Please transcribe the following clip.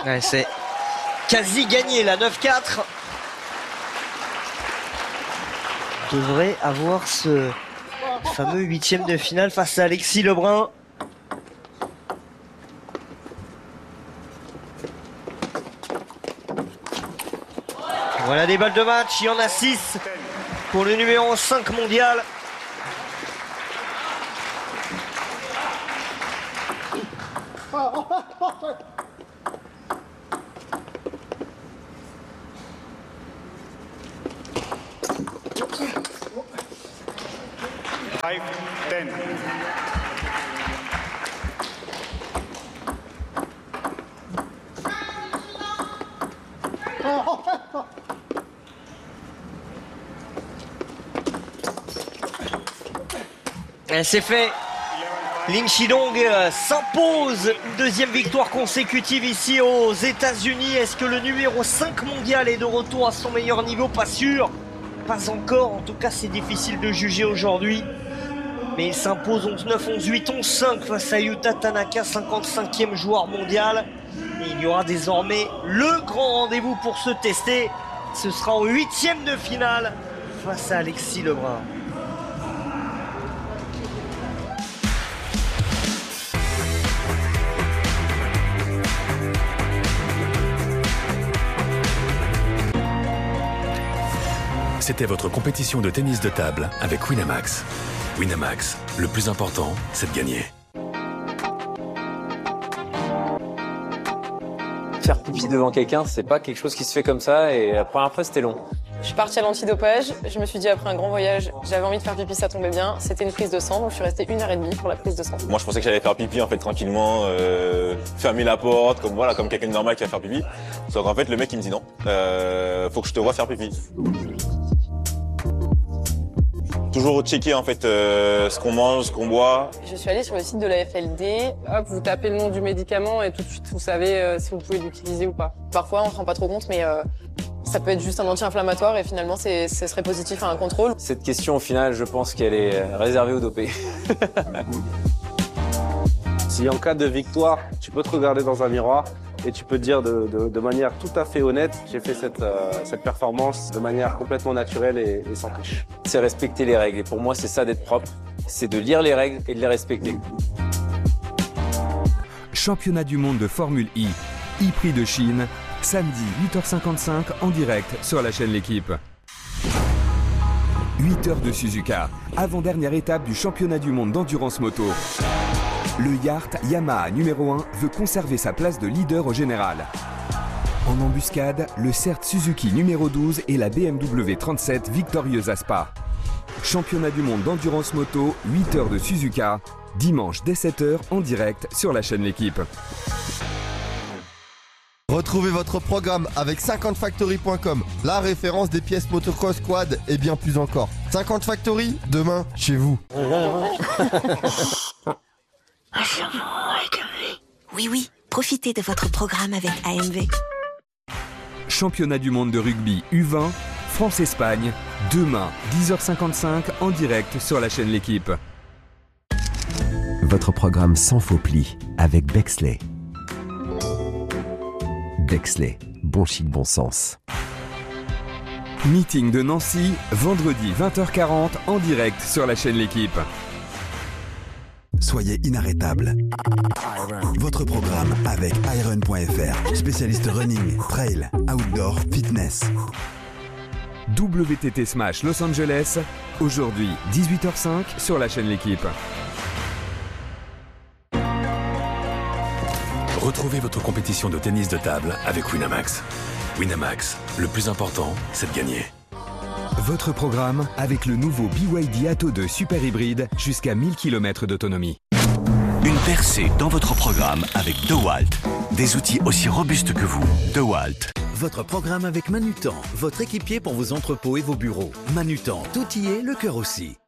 Ouais, c'est quasi gagné la 9-4. Devrait avoir ce fameux 8e de finale face à Alexis Lebrun. Voilà des balles de match, il y en a 6 pour le numéro 5 mondial. Et c'est fait. Lin Shidong s'impose une deuxième victoire consécutive ici aux États-Unis. Est-ce que le numéro 5 mondial est de retour à son meilleur niveau? Pas sûr. Pas encore. En tout cas, c'est difficile de juger aujourd'hui. Mais il s'impose 11-9, 11-8, 11-5 face à Yuta Tanaka, 55e joueur mondial. Et il y aura désormais le grand rendez-vous pour se tester. Ce sera au 8e de finale face à Alexis Lebrun. C'était votre compétition de tennis de table avec Winamax. Winamax, le plus important, c'est de gagner. Faire pipi devant quelqu'un, c'est pas quelque chose qui se fait comme ça, et la première fois, c'était long. Je suis partie à l'antidopage, je me suis dit après un grand voyage, j'avais envie de faire pipi, ça tombait bien. C'était une prise de sang, donc je suis restée 1h30 pour la prise de sang. Moi je pensais que j'allais faire pipi en fait tranquillement, fermer la porte, comme quelqu'un de normal qui va faire pipi. Sauf qu'en fait le mec il me dit non, faut que je te vois faire pipi. Toujours checker en fait ce qu'on mange, ce qu'on boit. Je suis allée sur le site de la FLD. Hop, vous tapez le nom du médicament et tout de suite vous savez si vous pouvez l'utiliser ou pas. Parfois on se rend pas trop compte, mais ça peut être juste un anti-inflammatoire et finalement ce serait positif à un contrôle. Cette question au final, je pense qu'elle est réservée aux dopés. Si en cas de victoire, tu peux te regarder dans un miroir et tu peux te dire de manière tout à fait honnête, j'ai fait cette performance de manière complètement naturelle et sans triche. C'est respecter les règles. Et pour moi, c'est ça d'être propre. C'est de lire les règles et de les respecter. Championnat du monde de Formule I, e-Prix de Chine, samedi 8h55 en direct sur la chaîne L'Équipe. 8 heures de Suzuka, avant-dernière étape du championnat du monde d'endurance moto. Le Yart Yamaha numéro 1 veut conserver sa place de leader au général. En embuscade, le CERT Suzuki numéro 12 et la BMW 37 victorieuse à Spa. Championnat du monde d'endurance moto, 8 heures de Suzuka, dimanche dès 7h en direct sur la chaîne L'Équipe. Retrouvez votre programme avec 50factory.com, la référence des pièces motocross quad et bien plus encore. 50 Factory, demain, chez vous. Oui, profitez de votre programme avec AMV. Championnat du monde de rugby U20, France-Espagne, demain 10h55 en direct sur la chaîne L'Équipe. Votre programme sans faux plis avec Bexley. Bexley, bon chic, bon sens. Meeting de Nancy, vendredi 20h40 en direct sur la chaîne L'Équipe. Soyez inarrêtable. Votre programme avec iron.fr, spécialiste running, trail, outdoor, fitness. WTT Smash Los Angeles, aujourd'hui 18h05 sur la chaîne L'Équipe. Retrouvez votre compétition de tennis de table avec Winamax. Winamax, le plus important, c'est de gagner. Votre programme avec le nouveau BYD Atto 2 Super Hybride jusqu'à 1000 km d'autonomie. Une percée dans votre programme avec DeWalt. Des outils aussi robustes que vous. DeWalt. Votre programme avec Manutan, votre équipier pour vos entrepôts et vos bureaux. Manutan, tout y est, le cœur aussi.